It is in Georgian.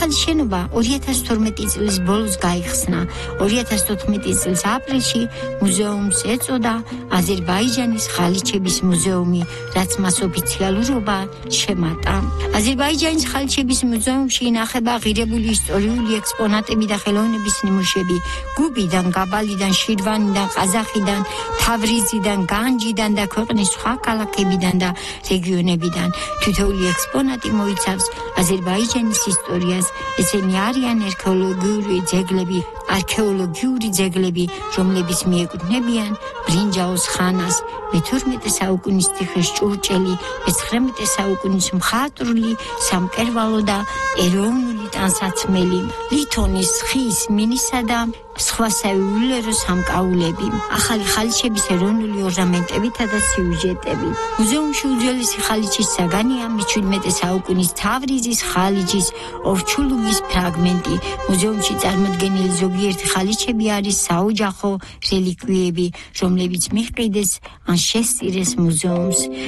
ახალი შენობა 2012 წლის ბოლოს გაიხსნა. 2014 წლის აპრილში მუზეუმს ეწოდა აზერბაიჯანის ხალიჩების მუზეუმი, რაც მას ოფიციალურობა შემატა. აზერბაიჯანის ხალიჩების მუზეუმში ინახება ღირებული ისტორიული ექსპონატები და ხელოვნების ნიმუშები გუბიდან, გაბალიდან, შირვანიდან, ყაზახიდან, თავრიზიდან, განჯიდან და ქვეყნის სხვა ქალაქებიდან და რეგიონებიდან. თითოეული ექსპონატი მოიცავს აზერბაიჯანის ისტორიას. ესენი არიან არქეოლოგიური ძეგლები, რომლებიც მიეკუთვნებიან ბრინჯაოს ხანას, მე-12 საუკუნის ციხეს ჭურჭელი, მე-19 საუკუნის მხატვრული, სამკერვალო და ეროვნული ტანსაცმელი, ლითონის, ხის, მინისა და სხვა საიუველირო სამკაულები, ახალი ხალიჩების ეროვნული ორნამენტებითა და სიუჟეტები. მუზეუმში უძველესი ხალიჩის საგანია მე-17 საუკუნის თავრიზის ხალიჩის ორჩულუგის ფრაგმენტი. მუზეუმში წარმოდგენილი ზოგიერთი ხალიჩები არის საოჯახო რელიკვიები, რომლებიც მიჰყიდეს ან შესწირეს მუზეუმს.